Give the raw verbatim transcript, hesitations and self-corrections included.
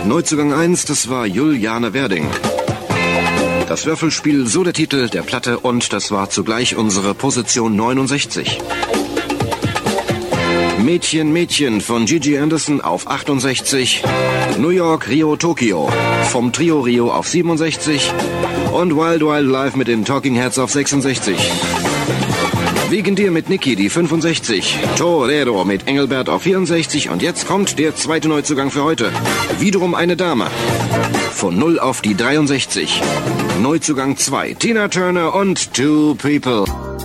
Neuzugang eins, das war Juliane Werding. Das Würfelspiel, so der Titel der Platte, und das war zugleich unsere Position neunundsechzig. Mädchen, Mädchen von Gigi Anderson auf achtundsechzig. New York, Rio, Tokio vom Trio Rio auf siebenundsechzig. Und Wild Wild Life mit den Talking Heads auf sechsundsechzig. Wegen dir mit Niki, die fünfundsechzig. Torero mit Engelbert auf vierundsechzig. Und jetzt kommt der zweite Neuzugang für heute. Wiederum eine Dame. Von null auf die dreiundsechzig. Neuzugang zwei. Tina Turner und Two People.